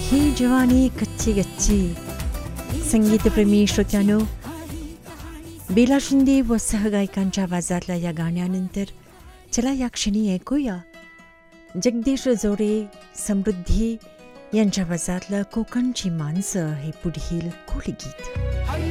ही जवानी कच्ची गच्ची. संगीतप्रेमी श्रोत्यांनो, बेला शिंदे व सहगायकांच्या आवाजातल्या या गाण्यानंतर चला या क्षणी ऐकूया जगदीश जोडे, समृद्धी यांच्या आवाजातलं कोकणची माणसं हे पुढील कोळी गीत.